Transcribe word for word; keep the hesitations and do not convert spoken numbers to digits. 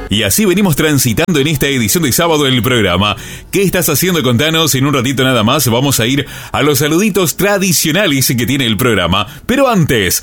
Y así venimos transitando en esta edición de sábado del programa. ¿Qué estás haciendo? Contanos. En un ratito nada más vamos a ir a los saluditos tradicionales que tiene el programa. Pero antes,